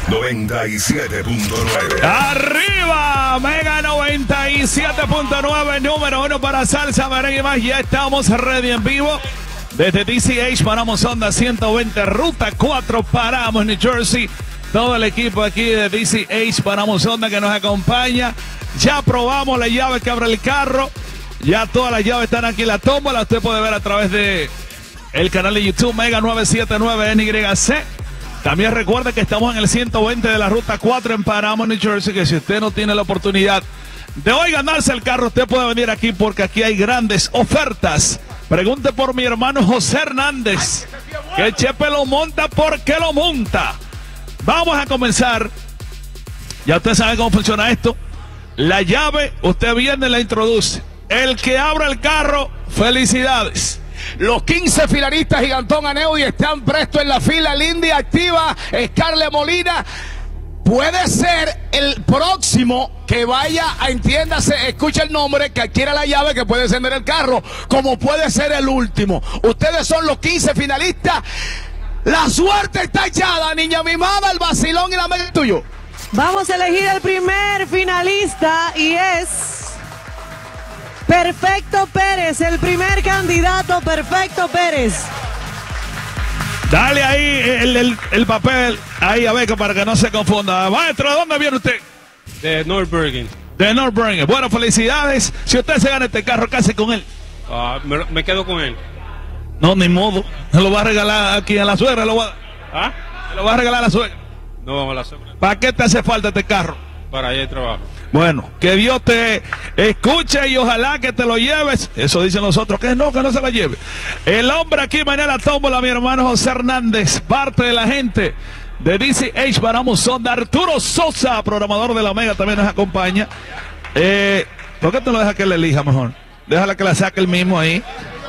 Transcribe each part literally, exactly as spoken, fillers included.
noventa y siete punto nueve. Arriba, Mega noventa y siete punto nueve, número uno para salsa, merengue y más. Ya estamos ready en vivo. Desde D C H paramos Onda ciento veinte, Ruta cuatro, paramos New Jersey. Todo el equipo aquí de D C H paramos Onda que nos acompaña. Ya probamos la llave que abre el carro. Ya todas las llaves están aquí en la tómbola. Usted puede ver a través de el canal de YouTube Mega novecientos setenta y nueve N Y C. También recuerde que estamos en el ciento veinte de la Ruta cuatro en Paramo, New Jersey, que si usted no tiene la oportunidad de hoy ganarse el carro, usted puede venir aquí porque aquí hay grandes ofertas. Pregunte por mi hermano José Hernández, que Chepe lo monta porque lo monta. Vamos a comenzar. Ya usted sabe cómo funciona esto. La llave, usted viene y la introduce. El que abra el carro, felicidades. Los quince finalistas Gigantón Aneudi están prestos en la fila. Lindy activa, Scarlett Molina. Puede ser el próximo que vaya a, entiéndase, escucha el nombre, que adquiera la llave que puede encender el carro, como puede ser el último. Ustedes son los quince finalistas. La suerte está echada, niña mimada, el vacilón y la mega tuyo. Vamos a elegir el primer finalista y es Perfecto Pérez, el primer candidato, Perfecto Pérez. Dale ahí el, el, el papel, ahí a Beca para que no se confunda. Maestro, ¿de dónde viene usted? De North Bergen. De North Bergen. Bueno, felicidades. Si usted se gana este carro, ¿qué hace con él? Uh, me, me quedo con él. No, ni modo. Se lo va a regalar aquí a la suegra. Lo va, ¿Ah? Se lo va a regalar a la suegra. No vamos a la suegra. ¿Para qué te hace falta este carro? Para allá hay trabajo. Bueno, que Dios te escuche y ojalá que te lo lleves. Eso dicen nosotros, que no, que no se la lleve. El hombre aquí mañana la tómbola, mi hermano José Hernández, parte de la gente de D C H Paramos Onda. Arturo Sosa, programador de la Mega, también nos acompaña. Eh, ¿Por qué tú no dejas que él elija mejor? Déjala que la saque él mismo ahí.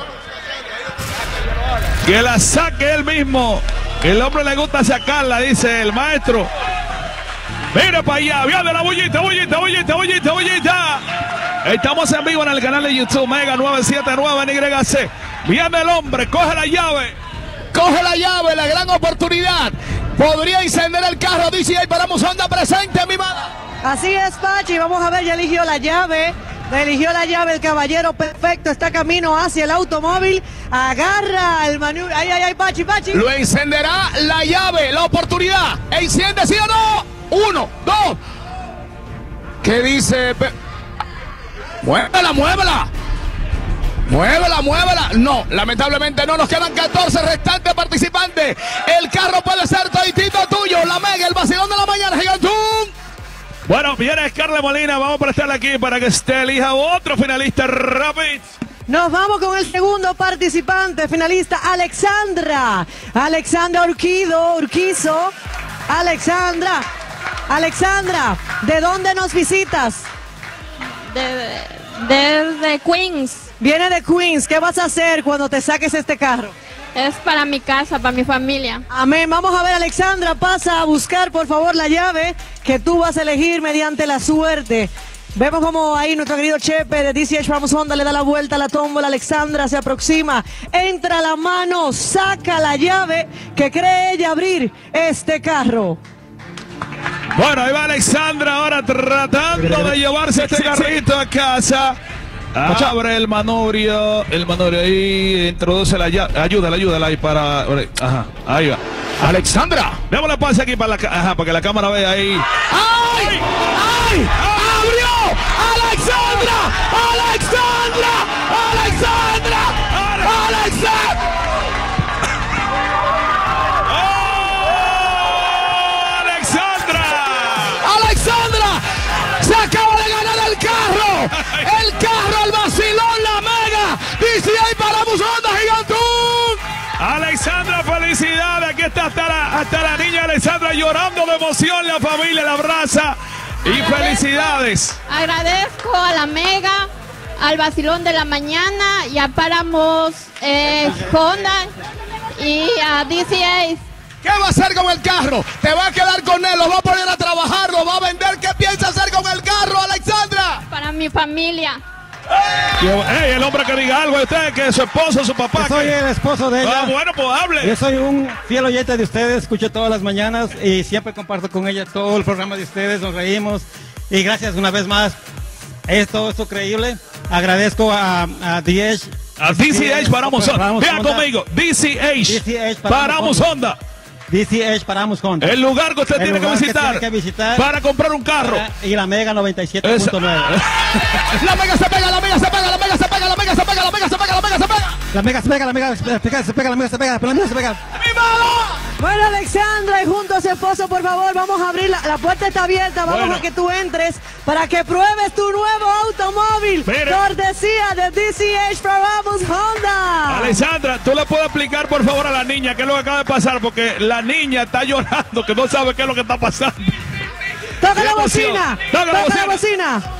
Que la saque él mismo. El hombre le gusta sacarla, dice el maestro. Mira para allá, viene la bullita, bullita, bullita, bullita, bullita. Estamos en vivo en el canal de YouTube Mega novecientos setenta y nueve N Y C. Viene el hombre, coge la llave. Coge la llave, la gran oportunidad. Podría encender el carro, D C H Paramos Onda presente, mi madre. Así es, Pachi, vamos a ver, ya eligió la llave. Eligió la llave el caballero Perfecto, está camino hacia el automóvil. Agarra el maniobra. Ay, ay, ay, Pachi, Pachi. Lo encenderá la llave, la oportunidad. ¿Enciende, sí o no? Uno, dos. ¿Qué dice? Muévela, muévela. Muévela, muévela. No, lamentablemente no. Nos quedan catorce restantes participantes. El carro puede ser toditito tuyo. La Mega, el vacilón de la mañana, Gigantón. Bueno, viene Scarlett Molina. Vamos a prestarle aquí para que usted elija otro finalista rápido. Nos vamos con el segundo participante, finalista Alexandra. Alexandra Urquido, Urquizo. Alexandra. Alexandra, ¿de dónde nos visitas? Desde de, de Queens. Viene de Queens. ¿Qué vas a hacer cuando te saques este carro? Es para mi casa, para mi familia. Amén. Vamos a ver, Alexandra, pasa a buscar, por favor, la llave que tú vas a elegir mediante la suerte. Vemos como ahí nuestro querido Chepe de D C H Paramos Onda le da la vuelta a la tómbola. Alexandra se aproxima, entra la mano, saca la llave que cree ella abrir este carro. Bueno, ahí va Alexandra ahora tratando de llevarse este carrito a casa. Abre el manubrio, el manubrio ahí, introduce la llave, ayúdala, ayúdala ahí para, ajá, ahí va. Alexandra. Démosle pase aquí para, la, ajá, para que la cámara vea ahí. ¡Ay! ¡Ay! ¡Ay! ¡Abrió! ¡Alexandra! ¡Alexandra! ¡Alexandra! ¡Alexandra! ¡Alexandra! ¡Se acaba de ganar el carro! ¡El carro, el vacilón, la Mega! D C H Paramos Onda, Gigantón. Alexandra, felicidades. Aquí está hasta la, hasta la niña Alexandra llorando de emoción. La familia la abraza. Y agradezco, felicidades. Agradezco a la Mega, al vacilón de la mañana y a Paramos eh, Honda y a D C H. ¿Qué va a hacer con el carro? ¿Te va a quedar con él? ¿Lo va a poner a trabajar? ¿Lo va a vender? ¿Qué piensa hacer con el carro, Alexandra? Para mi familia. Hey, el hombre que diga algo de usted, que es su esposo, su papá. Yo soy que... el esposo de ella. Ah, bueno, pues hable. Yo soy un fiel oyente de ustedes, escucho todas las mañanas y siempre comparto con ella todo el programa de ustedes, nos reímos y gracias una vez más. Es todo esto creíble. Agradezco a, a D H. A D C H Paramos Honda. Vean conmigo, D C H, D C H Paramos Honda. D C H Paramos Honda. El lugar que usted El tiene que, lugar que visitar tiene que visitar para comprar un carro. Y la Mega noventa y siete punto nueve. La Mega se pega, la Mega se pega, la Mega se pega, la Mega se pega, la Mega se pega, la Mega se pega. La Mega se pega, la Mega se pega, se pega, la Mega se pega, la Mega se pega. Bueno, Alexandra, y junto a su esposo, por favor, vamos a abrir la, la puerta está abierta, vamos Bueno. a que tú entres para que pruebes tu nuevo automóvil. Mire. Cortesía de D C H Paramos Honda. Alexandra, ¿tú le puedes explicar por favor a la niña qué es lo que acaba de pasar? Porque la niña está llorando, que no sabe qué es lo que está pasando. Toca Qué la emoción. bocina. Toca la Toca la bocina. bocina.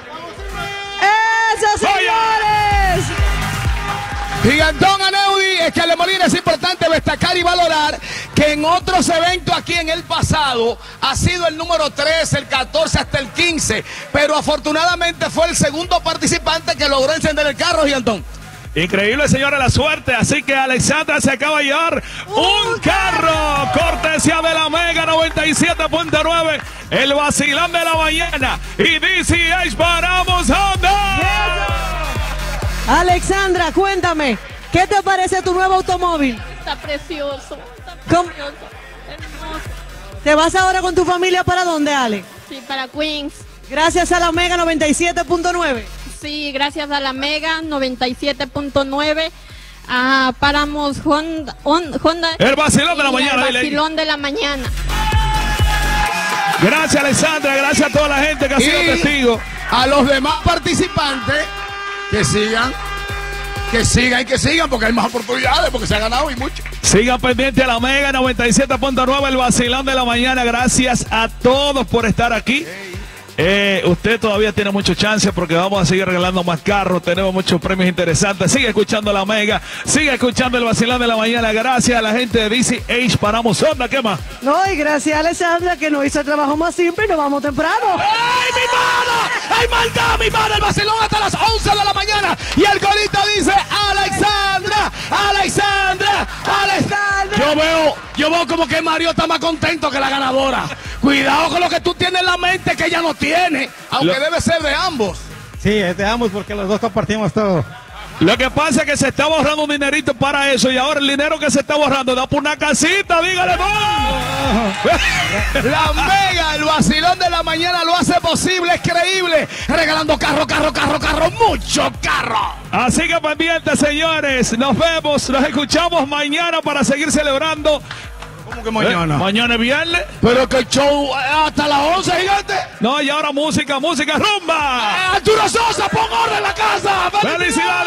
¡Eso, señores! Gigantón Aneudi, es que Ale Molina es importante destacar y valorar que en otros eventos aquí en el pasado ha sido el número trece, el catorce hasta el quince, pero afortunadamente fue el segundo participante que logró encender el carro, Gigantón. Increíble, señora, la suerte. Así que Alexandra se acaba de llevar un carro. Cortesía de la Mega noventa y siete punto nueve. El vacilón de la mañana. Y D C H Paramos Honda. Alexandra, cuéntame, ¿qué te parece tu nuevo automóvil? Está precioso, está ¿Cómo? precioso, hermoso. ¿Te vas ahora con tu familia para dónde, Ale? Sí, para Queens. Gracias a la Mega noventa y siete punto nueve. Sí, gracias a la Mega noventa y siete punto nueve. Ah, paramos Honda, on- Honda. El vacilón de la y mañana, El dile. vacilón de la mañana. Gracias, Alexandra. Gracias a toda la gente que ha sido Y testigo. a los demás participantes que sigan, que sigan y que sigan, porque hay más oportunidades, porque se ha ganado y mucho. Sigan pendiente a la Mega noventa y siete punto nueve, el vacilón de la mañana. Gracias a todos por estar aquí. Eh, usted todavía tiene mucho chance porque vamos a seguir regalando más carros. Tenemos muchos premios interesantes. Sigue escuchando la Mega, sigue escuchando el vacilón de la mañana. Gracias a la gente de D C H Paramos Honda. ¿Qué más? No, y gracias a Alexandra que nos hizo el trabajo más simple y nos vamos temprano. ¡Ay, mi mano! ¡Ay, maldad, mi mano! El vacilón hasta las once de la mañana. Y el corito dice, Alexandra, Alexandra, Alexandra. Yo veo, yo veo como que Mario está más contento que la ganadora. Cuidado con lo que tú tienes en la mente que ella no tiene, aunque Lo- debe ser de ambos. Sí, es de ambos porque los dos compartimos todo. Lo que pasa es que se está ahorrando un dinerito para eso y ahora el dinero que se está ahorrando da por una casita, dígale no. La Mega, el vacilón de la mañana lo hace posible, es creíble. Regalando carro, carro, carro, carro, mucho carro. Así que pendientes, señores. Nos vemos, nos escuchamos mañana para seguir celebrando. ¿Cómo que Eh, mañana es viernes. Pero que el show eh, hasta las once, gigante. No, y ahora música, música, rumba. Eh, Arturo Sosa, pon orden en la casa. ¡Felicidades!